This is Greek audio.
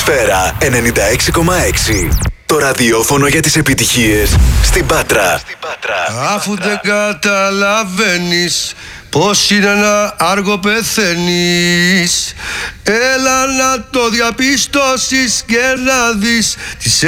Σφαίρα 96,6. Το ραδιόφωνο για τις επιτυχίες στην Πάτρα. Αφού δεν καταλαβαίνεις πως είναι ένα άργο πεθαίνεις, έλα να το διαπιστώσεις και να δεις τις